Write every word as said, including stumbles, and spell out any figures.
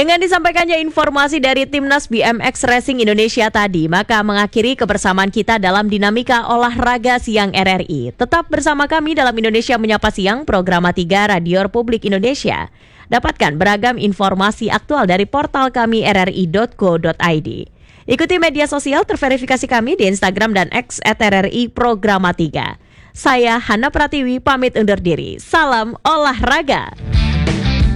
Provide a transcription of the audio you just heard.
Dengan disampaikannya informasi dari Timnas B M X Racing Indonesia tadi, maka mengakhiri kebersamaan kita dalam dinamika olahraga siang R R I. Tetap bersama kami dalam Indonesia Menyapa Siang, program tiga Radio Republik Indonesia. Dapatkan beragam informasi aktual dari portal kami r r i dot co dot i d. Ikuti media sosial terverifikasi kami di Instagram dan X at R R I Programa tiga. Saya Hana Pratiwi pamit undur diri. Salam olahraga.